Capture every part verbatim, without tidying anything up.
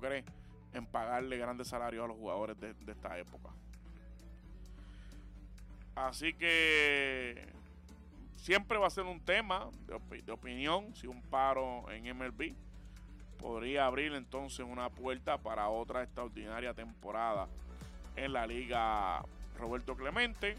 cree en pagarle grandes salarios a los jugadores de, de esta época. Así que siempre va a ser un tema de, op- de opinión si un paro en M L B podría abrir entonces una puerta para otra extraordinaria temporada en la liga Roberto Clemente.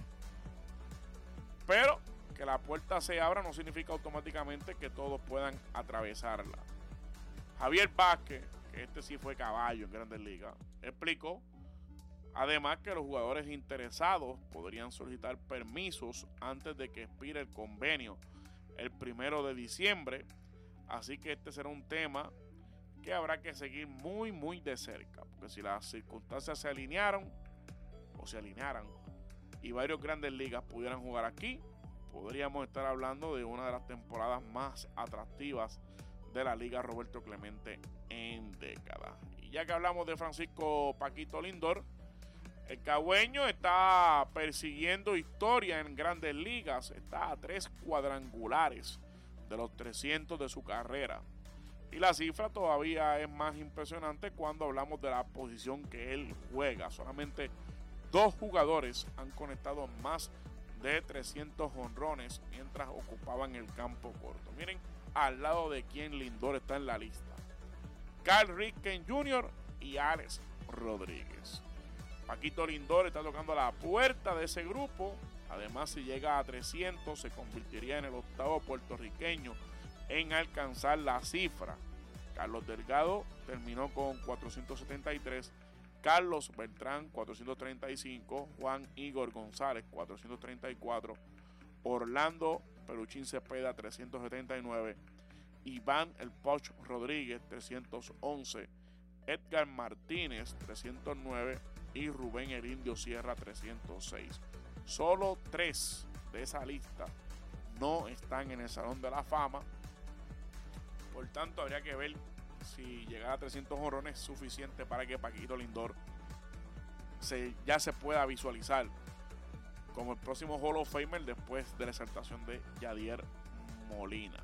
Pero que la puerta se abra no significa automáticamente que todos puedan atravesarla. Javier Vázquez, que este sí fue caballo en Grandes Ligas, explicó además que los jugadores interesados podrían solicitar permisos antes de que expire el convenio el primero de diciembre. Así que este será un tema que habrá que seguir muy muy de cerca, porque si las circunstancias se alinearon o se alinearan y varios Grandes Ligas pudieran jugar aquí, podríamos estar hablando de una de las temporadas más atractivas de la liga Roberto Clemente en décadas. Y ya que hablamos de Francisco Paquito Lindor, el cagüeño está persiguiendo historia en Grandes Ligas, está a tres cuadrangulares de los trescientos de su carrera. Y la cifra todavía es más impresionante cuando hablamos de la posición que él juega. Solamente dos jugadores han conectado más de trescientos jonrones mientras ocupaban el campo corto. Miren al lado de quién Lindor está en la lista: Cal Ripken junior y Alex Rodríguez. Paquito Lindor está tocando la puerta de ese grupo. Además, si llega a trescientos, se convertiría en el octavo puertorriqueño en alcanzar la cifra. Carlos Delgado terminó con cuatrocientos setenta y tres, Carlos Beltrán cuatrocientos treinta y cinco, Juan Igor González cuatrocientos treinta y cuatro, Orlando Peluchín Cepeda trescientos setenta y nueve, Iván El Poch Rodríguez trescientos once, Edgar Martínez trescientos nueve y Rubén El Indio Sierra trescientos seis. Solo tres de esa lista no están en el Salón de la Fama. Por tanto, habría que ver si llegar a trescientos jonrones es suficiente para que Paquito Lindor se, ya se pueda visualizar como el próximo Hall of Famer después de la exaltación de Yadier Molina.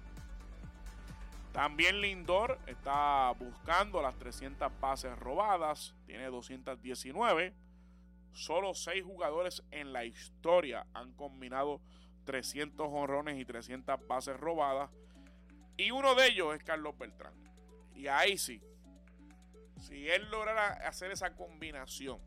También Lindor está buscando las trescientas bases robadas, tiene doscientos diecinueve. Solo seis jugadores en la historia han combinado trescientos jonrones y trescientas bases robadas, y uno de ellos es Carlos Beltrán. Y ahí sí, si él lograra hacer esa combinación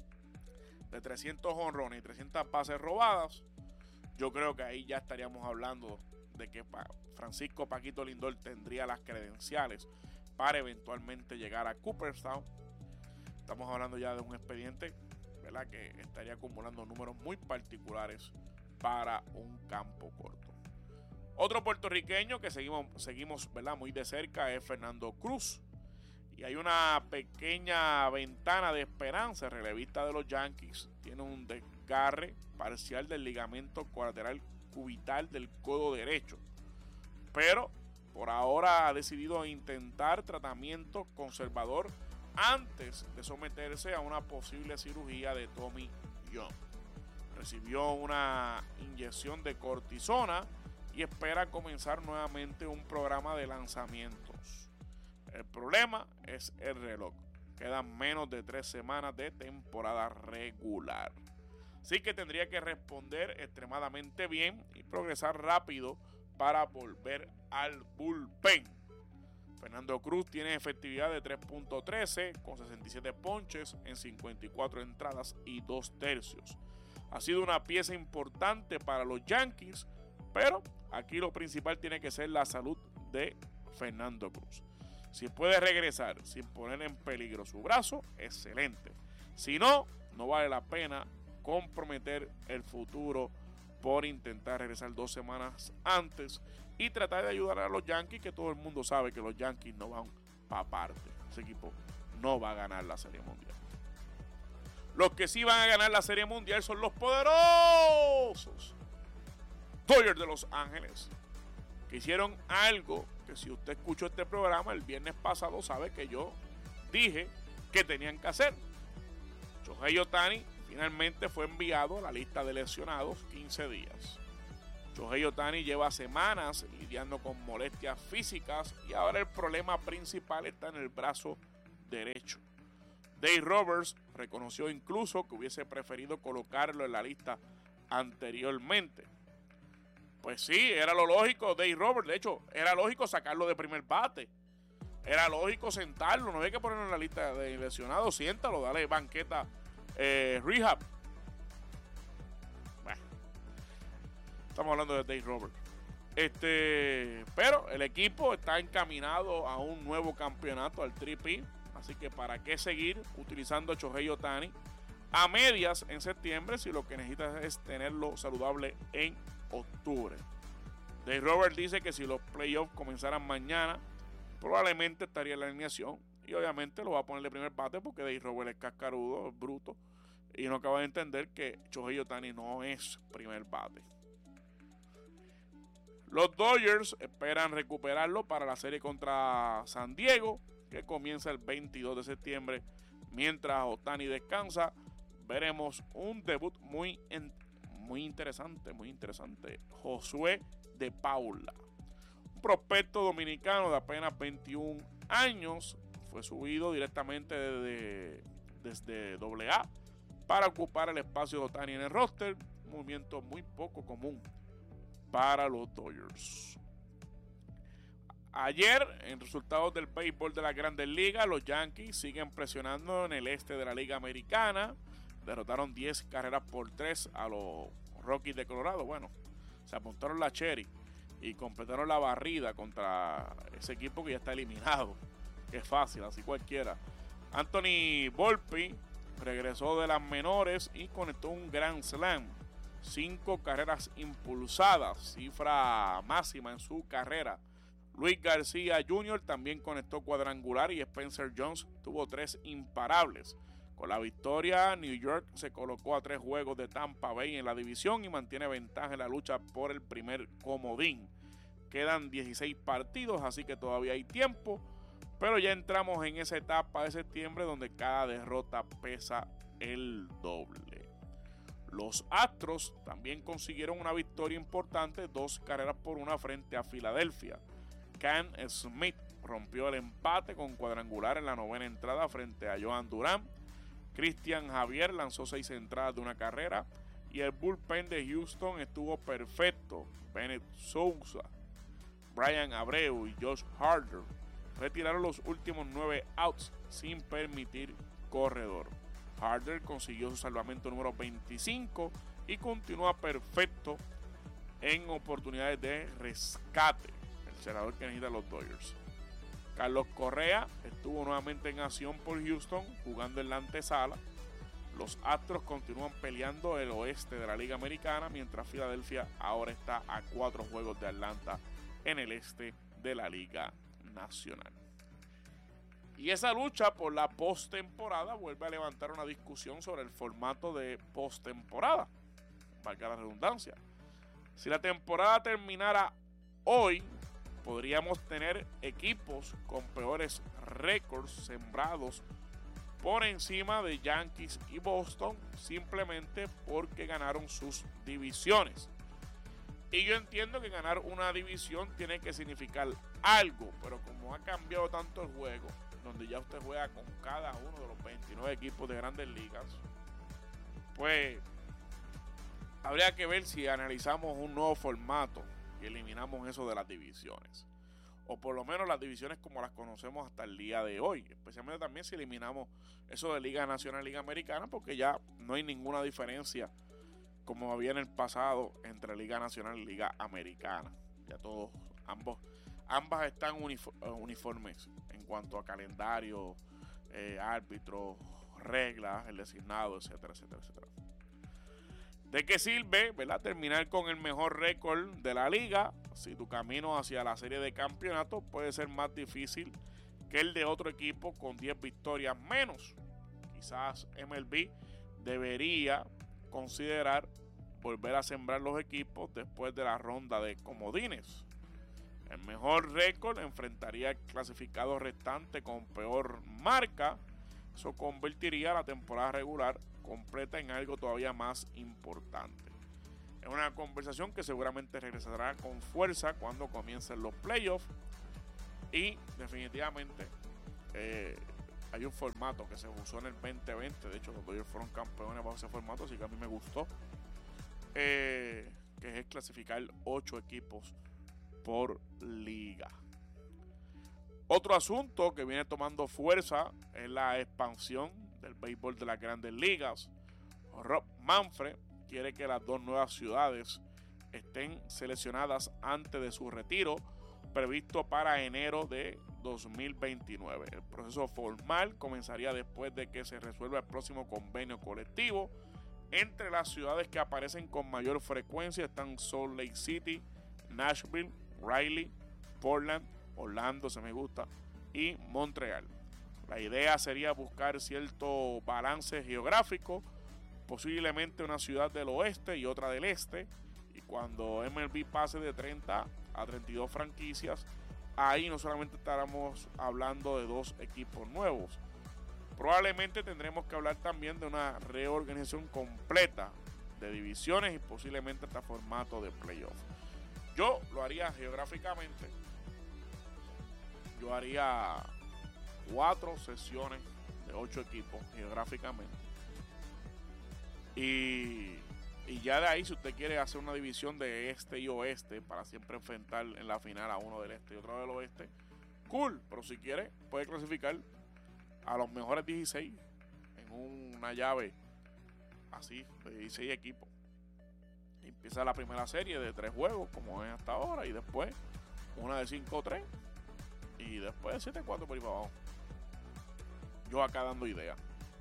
de trescientos jonrones y trescientas bases robadas, yo creo que ahí ya estaríamos hablando de que Francisco Paquito Lindor tendría las credenciales para eventualmente llegar a Cooperstown. Estamos hablando ya de un expediente, ¿verdad?, que estaría acumulando números muy particulares para un campo corto. Otro puertorriqueño que seguimos, seguimos ¿verdad?, muy de cerca es Fernando Cruz. Y hay una pequeña ventana de esperanza. El relevista de los Yankees tiene un desgarre parcial del ligamento colateral cubital del codo derecho, pero por ahora ha decidido intentar tratamiento conservador antes de someterse a una posible cirugía de Tommy John. Recibió una inyección de cortisona y espera comenzar nuevamente un programa de lanzamientos. El problema es el reloj. Quedan menos de tres semanas de temporada regular. Así que tendría que responder extremadamente bien y progresar rápido para volver al bullpen. Fernando Cruz tiene efectividad de tres punto trece con sesenta y siete ponches en cincuenta y cuatro entradas y dos tercios. Ha sido una pieza importante para los Yankees, pero aquí lo principal tiene que ser la salud de Fernando Cruz. Si puede regresar sin poner en peligro su brazo, excelente. Si no, no vale la pena comprometer el futuro por intentar regresar dos semanas antes y tratar de ayudar a los Yankees, que todo el mundo sabe que los Yankees no van para parte. Ese equipo no va a ganar la Serie Mundial. Los que sí van a ganar la Serie Mundial son los poderosos Dodgers de Los Ángeles, que hicieron algo que, si usted escuchó este programa el viernes pasado, sabe que yo dije que tenían que hacer. Shohei Ohtani finalmente fue enviado a la lista de lesionados quince días. Shohei Ohtani lleva semanas lidiando con molestias físicas y ahora el problema principal está en el brazo derecho. Dave Roberts reconoció incluso que hubiese preferido colocarlo en la lista anteriormente. Pues sí, era lo lógico, Dave Roberts. De hecho, era lógico sacarlo de primer bate. Era lógico sentarlo. No había que ponerlo en la lista de lesionados. Siéntalo, dale banqueta eh, rehab. Bueno, estamos hablando de Dave Roberts. Este, pero el equipo está encaminado a un nuevo campeonato, al Triple. Así que para qué seguir utilizando a Shohei Ohtani a medias en septiembre si lo que necesitas es tenerlo saludable en octubre. Dave Roberts dice que si los playoffs comenzaran mañana, probablemente estaría en la alineación. Y obviamente lo va a poner de primer bate porque Dave Roberts es cascarudo, es bruto. Y no acaba de entender que Shohei Ohtani no es primer bate. Los Dodgers esperan recuperarlo para la serie contra San Diego, que comienza el veintidós de septiembre. Mientras Ohtani descansa, veremos un debut muy, en, muy interesante, muy interesante. Josué de Paula, un prospecto dominicano de apenas veintiún años, fue subido directamente desde, desde doble A para ocupar el espacio de Ohtani en el roster, un movimiento muy poco común para los Dodgers. Ayer, en resultados del béisbol de las Grandes Ligas, los Yankees siguen presionando en el este de la Liga Americana. Derrotaron diez carreras por tres a los Rockies de Colorado. Bueno, se apuntaron la Cherry y completaron la barrida contra ese equipo que ya está eliminado. Que es fácil, así cualquiera. Anthony Volpe regresó de las menores y conectó un Grand Slam. Cinco carreras impulsadas, cifra máxima en su carrera. Luis García junior también conectó cuadrangular y Spencer Jones tuvo tres imparables. Con la victoria, New York se colocó a tres juegos de Tampa Bay en la división y mantiene ventaja en la lucha por el primer comodín. Quedan dieciséis partidos, así que todavía hay tiempo, pero ya entramos en esa etapa de septiembre donde cada derrota pesa el doble. Los Astros también consiguieron una victoria importante, dos carreras por una frente a Filadelfia. Cam Smith rompió el empate con cuadrangular en la novena entrada frente a Joan Durán. Cristian Javier lanzó seis entradas de una carrera y el bullpen de Houston estuvo perfecto. Bennett Sousa, Brian Abreu y Josh Harder retiraron los últimos nueve outs sin permitir corredor. Harder consiguió su salvamento número veinticinco y continúa perfecto en oportunidades de rescate. El senador que necesita los Dodgers. Carlos Correa estuvo nuevamente en acción por Houston jugando en la antesala. Los Astros continúan peleando el oeste de la Liga Americana, mientras Filadelfia ahora está a cuatro juegos de Atlanta en el este de la Liga Nacional. Y esa lucha por la postemporada vuelve a levantar una discusión sobre el formato de postemporada, valga la redundancia. Si la temporada terminara hoy, podríamos tener equipos con peores récords sembrados por encima de Yankees y Boston simplemente porque ganaron sus divisiones. Y yo entiendo que ganar una división tiene que significar algo, pero como ha cambiado tanto el juego, donde ya usted juega con cada uno de los veintinueve equipos de Grandes Ligas, pues habría que ver si analizamos un nuevo formato y eliminamos eso de las divisiones, o por lo menos las divisiones como las conocemos hasta el día de hoy, especialmente también si eliminamos eso de Liga Nacional y Liga Americana, porque ya no hay ninguna diferencia como había en el pasado entre Liga Nacional y Liga Americana. Ya todos, ambos, ambas están uniformes en cuanto a calendario, eh, árbitros, reglas, el designado, etcétera, etcétera, etcétera. ¿De qué sirve, verdad, terminar con el mejor récord de la liga si tu camino hacia la serie de campeonatos puede ser más difícil que el de otro equipo con diez victorias menos? Quizás M L B debería considerar volver a sembrar los equipos después de la ronda de comodines. El mejor récord enfrentaría al clasificado restante con peor marca. Eso convertiría la temporada regular completa en algo todavía más importante. Es una conversación que seguramente regresará con fuerza cuando comiencen los playoffs y definitivamente eh, hay un formato que se usó en el veinte veinte, de hecho los Dodgers fueron campeones bajo ese formato, así que a mí me gustó, eh, que es clasificar ocho equipos por liga. Otro asunto que viene tomando fuerza es la expansión del béisbol de las grandes ligas. Rob Manfred quiere que las dos nuevas ciudades estén seleccionadas antes de su retiro, previsto para enero de dos mil veintinueve. El proceso formal comenzaría después de que se resuelva el próximo convenio colectivo. Entre las ciudades que aparecen con mayor frecuencia están Salt Lake City, Nashville, Raleigh, Portland, Orlando, se me gusta, y Montreal. La idea sería buscar cierto balance geográfico, posiblemente una ciudad del oeste y otra del este, y cuando M L B pase de treinta a treinta y dos franquicias, ahí no solamente estaremos hablando de dos equipos nuevos, probablemente tendremos que hablar también de una reorganización completa de divisiones y posiblemente hasta formato de playoff. Yo lo haría geográficamente, yo haría cuatro sesiones de ocho equipos geográficamente, y Y ya de ahí, si usted quiere hacer una división de este y oeste para siempre enfrentar en la final a uno del este y otro del oeste, cool. Pero si quiere, puede clasificar a los mejores dieciséis en una llave así, de dieciséis equipos. Y empieza la primera serie de tres juegos, como es hasta ahora, y después una de cinco tres, y después de siete cuatro por ahí para abajo. Yo acá dando ideas.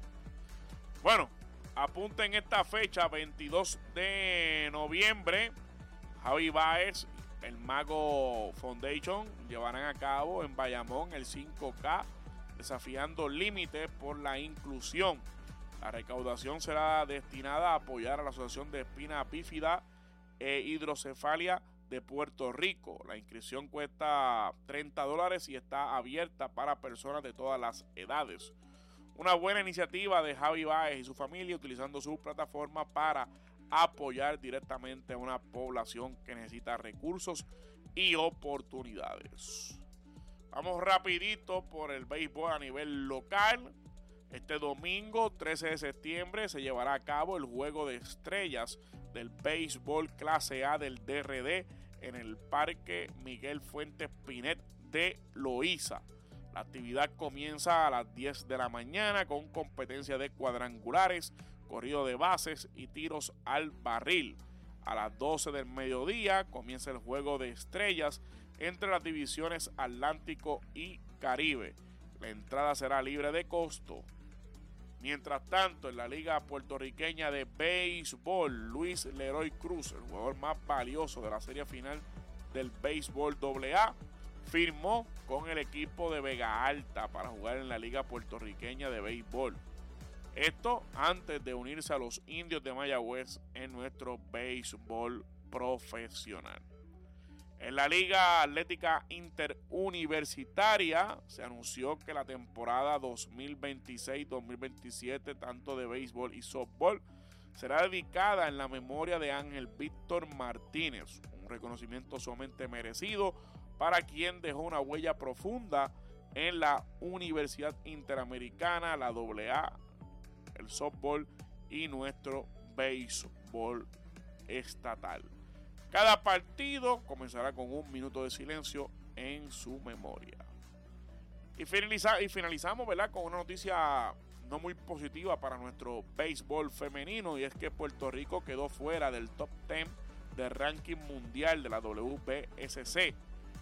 Bueno, apunten esta fecha, veintidós de noviembre, Javi Baez, el Mago Foundation, llevarán a cabo en Bayamón el cinco K, desafiando límites por la inclusión. La recaudación será destinada a apoyar a la Asociación de Espina Bífida e Hidrocefalia de Puerto Rico. La inscripción cuesta treinta dólares y está abierta para personas de todas las edades. Una buena iniciativa de Javi Baez y su familia utilizando su plataforma para apoyar directamente a una población que necesita recursos y oportunidades. Vamos rapidito por el béisbol a nivel local. Este domingo trece de septiembre se llevará a cabo el Juego de Estrellas del béisbol clase A del D R D en el Parque Miguel Fuentes Pinet de Loíza. La actividad comienza a las diez de la mañana con competencia de cuadrangulares, corrido de bases y tiros al barril. A las doce del mediodía comienza el Juego de Estrellas entre las divisiones Atlántico y Caribe. La entrada será libre de costo. Mientras tanto, en la Liga Puertorriqueña de Béisbol, Luis Leroy Cruz, el jugador más valioso de la serie final del béisbol doble A, firmó con el equipo de Vega Alta para jugar en la Liga Puertorriqueña de Béisbol. Esto antes de unirse a los Indios de Mayagüez en nuestro béisbol profesional. En la Liga Atlética Interuniversitaria se anunció que la temporada dos mil veintiséis dos mil veintisiete, tanto de béisbol y softball, será dedicada en la memoria de Ángel Víctor Martínez, un reconocimiento sumamente merecido para quien dejó una huella profunda en la Universidad Interamericana, la doble A, el softball y nuestro béisbol estatal. Cada partido comenzará con un minuto de silencio en su memoria. Y, finaliza, y finalizamos, ¿verdad?, con una noticia no muy positiva para nuestro béisbol femenino, y es que Puerto Rico quedó fuera del top diez del ranking mundial de la W B S C.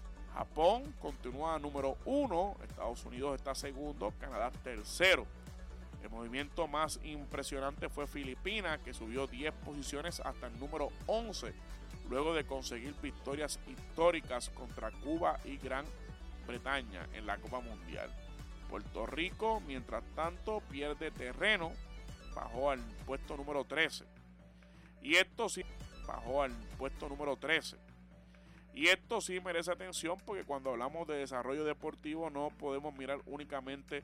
Japón continúa número uno, Estados Unidos está segundo, Canadá tercero. El movimiento más impresionante fue Filipinas, que subió diez posiciones hasta el número once, luego de conseguir victorias históricas contra Cuba y Gran Bretaña en la Copa Mundial. Puerto Rico, mientras tanto, pierde terreno, bajó al puesto número trece. Y esto sí, bajó al puesto número trece. Y esto sí merece atención, porque cuando hablamos de desarrollo deportivo no podemos mirar únicamente